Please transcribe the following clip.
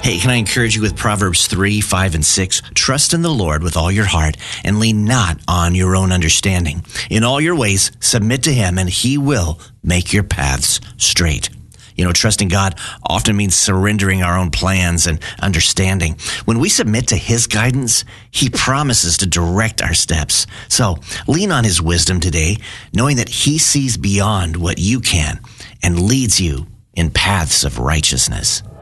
Hey, can I encourage you with Proverbs 3, 5, and 6? Trust in the Lord with all your heart and lean not on your own understanding. In all your ways, submit to him, and he will make your paths straight. You know, trusting God often means surrendering our own plans and understanding. When we submit to his guidance, he promises to direct our steps. So lean on his wisdom today, knowing that he sees beyond what you can and leads you in paths of righteousness.